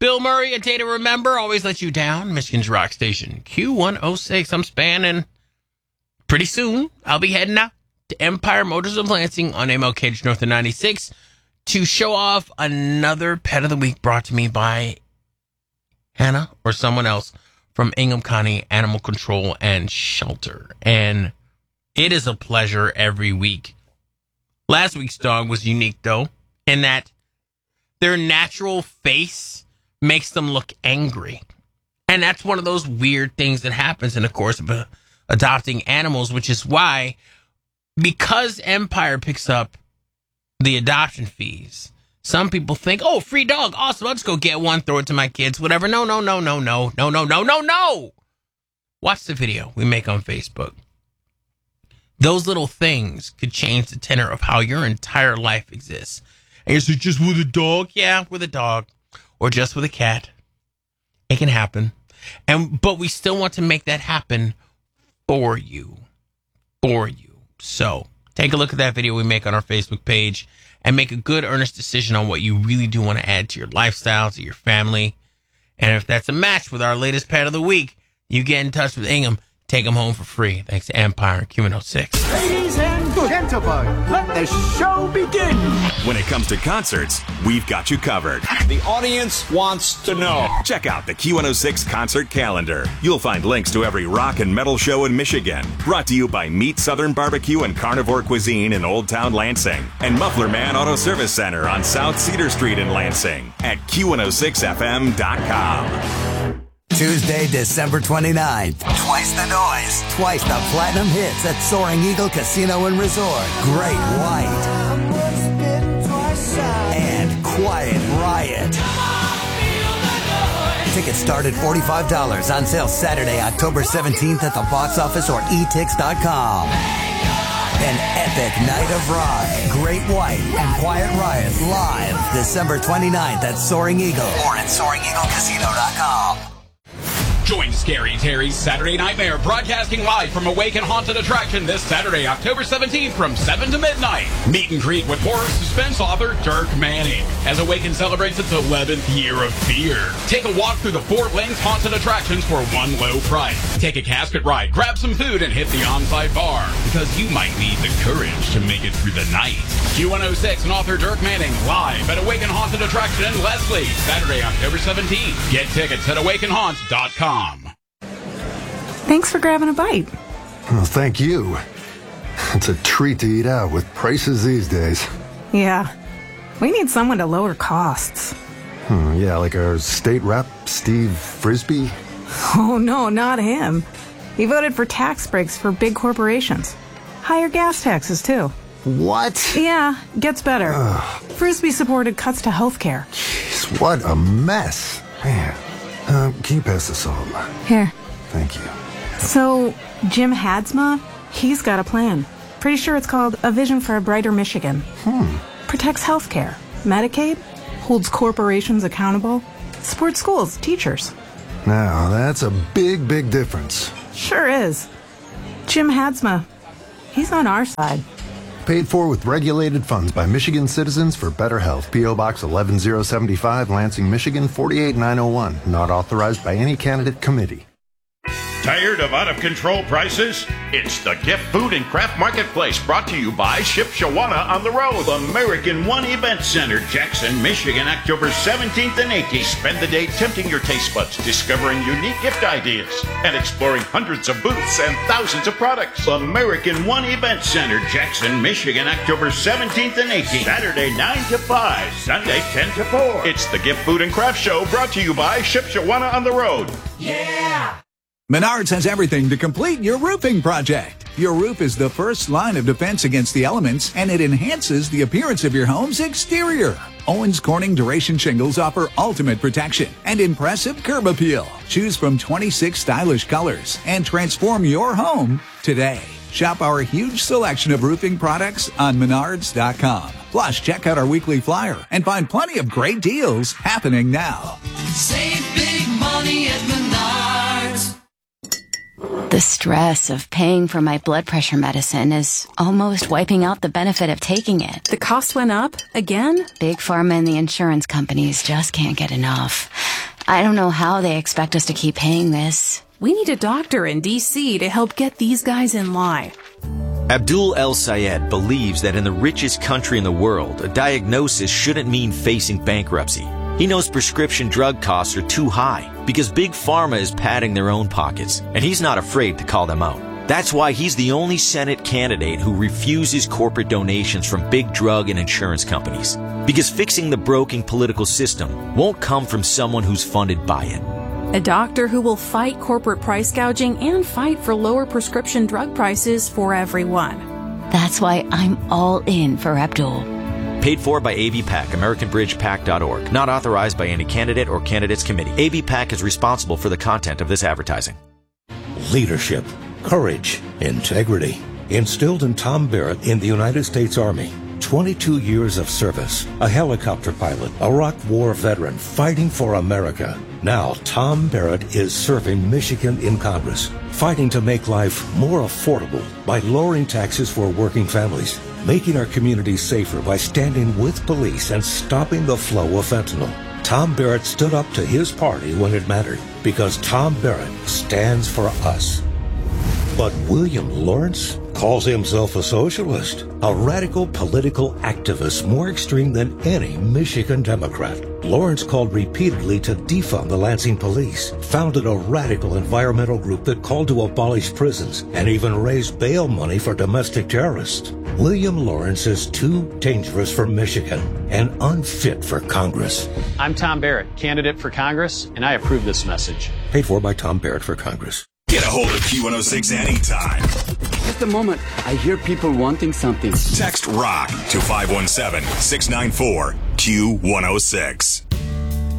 Bill Murray, A Day to Remember, Always Let You Down, Michigan's rock station, Q106. I'm spanning. Pretty soon, I'll be heading out to Empire Motors of Lansing on MLK North of 96 to show off another Pet of the Week brought to me by Hannah or someone else from Ingham County Animal Control and Shelter. And it is a pleasure every week. Last week's dog was unique, though, in that their natural face makes them look angry. And that's one of those weird things that happens in the course of adopting animals, which is why, because Empire picks up the adoption fees, some people think, oh, free dog, awesome, I'll just go get one, throw it to my kids, whatever. No. Watch the video we make on Facebook. Those little things could change the tenor of how your entire life exists. And you're saying, just with a dog? Yeah, with a dog. Or just with a cat. It can happen. But we still want to make that happen for you. So, take a look at that video we make on our Facebook page and make a good, earnest decision on what you really do want to add to your lifestyle, to your family. And if that's a match with our latest Pet of the Week, you get in touch with Ingham. Take them home for free. Thanks to Empire and Q106. Ladies and gentlemen, let the show begin. When it comes to concerts, we've got you covered. The audience wants to know. Check out the Q106 concert calendar. You'll find links to every rock and metal show in Michigan. Brought to you by Meat Southern Barbecue and Carnivore Cuisine in Old Town Lansing. And Muffler Man Auto Service Center on South Cedar Street in Lansing at Q106FM.com. Tuesday, December 29th. Twice the noise. Twice the platinum hits at Soaring Eagle Casino and Resort. Great White. And Quiet Riot. Tickets start at $45. On sale Saturday, October 17th at the box office or etix.com. An epic night of rock. Great White and Quiet Riot live December 29th at Soaring Eagle or at SoaringEagleCasino.com. Join Scary Terry's Saturday Nightmare, broadcasting live from Awaken Haunted Attraction this Saturday, October 17th from 7 to midnight. Meet and greet with horror suspense author Dirk Manning as Awaken celebrates its 11th year of fear. Take a walk through the 4 Lanes haunted attractions for one low price. Take a casket ride, grab some food, and hit the on-site bar, because you might need the courage to make it through the night. Q106 and author Dirk Manning live at Awaken Haunted Attraction in Leslie, Saturday, October 17th. Get tickets at awakenhaunt.com. Thanks for grabbing a bite. Well, thank you. It's a treat to eat out with prices these days. Yeah, we need someone to lower costs. Yeah, like our state rep, Steve Frisbee? Oh, no, not him. He voted for tax breaks for big corporations. Higher gas taxes, too. What? Yeah, gets better. Frisbee supported cuts to health care. Jeez, what a mess. Man. Can you pass the salt? Here. Thank you. So, Jim Hadsma, he's got a plan. Pretty sure it's called A Vision for a Brighter Michigan. Protects healthcare, Medicaid, holds corporations accountable, supports schools, teachers. Now, that's a big, big difference. Sure is. Jim Hadsma, he's on our side. Paid for with regulated funds by Michigan Citizens for Better Health. P.O. Box 11075, Lansing, Michigan 48901. Not authorized by any candidate committee. Tired of out-of-control prices? It's the Gift Food and Craft Marketplace, brought to you by Ship Shawana on the Road. American One Event Center, Jackson, Michigan, October 17th and 18th. Spend the day tempting your taste buds, discovering unique gift ideas, and exploring hundreds of booths and thousands of products. American One Event Center, Jackson, Michigan, October 17th and 18th. Saturday 9 to 5, Sunday 10 to 4. It's the Gift Food and Craft Show, brought to you by Ship Shawana on the Road. Yeah! Menards has everything to complete your roofing project. Your roof is the first line of defense against the elements, and it enhances the appearance of your home's exterior. Owens Corning Duration Shingles offer ultimate protection and impressive curb appeal. Choose from 26 stylish colors and transform your home today. Shop our huge selection of roofing products on Menards.com. Plus, check out our weekly flyer and find plenty of great deals happening now. Save big money at Menards. The stress of paying for my blood pressure medicine is almost wiping out the benefit of taking it. The cost went up again? Big Pharma and the insurance companies just can't get enough. I don't know how they expect us to keep paying this. We need a doctor in D.C. to help get these guys in line. Abdul El Sayed believes that in the richest country in the world, a diagnosis shouldn't mean facing bankruptcy. He knows prescription drug costs are too high because Big Pharma is padding their own pockets, and he's not afraid to call them out. That's why he's the only Senate candidate who refuses corporate donations from big drug and insurance companies. Because fixing the broken political system won't come from someone who's funded by it. A doctor who will fight corporate price gouging and fight for lower prescription drug prices for everyone. That's why I'm all in for Abdul. Paid for by AVPAC, AmericanBridgePAC.org. Not authorized by any candidate or candidates committee. AVPAC is responsible for the content of this advertising. Leadership, courage, integrity. Instilled in Tom Barrett in the United States Army. 22 years of service, a helicopter pilot, Iraq War veteran fighting for America. Now, Tom Barrett is serving Michigan in Congress, fighting to make life more affordable by lowering taxes for working families, making our communities safer by standing with police and stopping the flow of fentanyl. Tom Barrett stood up to his party when it mattered, because Tom Barrett stands for us. But William Lawrence calls himself a socialist, a radical political activist more extreme than any Michigan Democrat. Lawrence called repeatedly to defund the Lansing police, founded a radical environmental group that called to abolish prisons, and even raised bail money for domestic terrorists. William Lawrence is too dangerous for Michigan and unfit for Congress. I'm Tom Barrett, candidate for Congress, and I approve this message. Paid for by Tom Barrett for Congress. Get a hold of Q106 anytime. Just a moment. I hear people wanting something. Text ROCK to 517-694-Q106.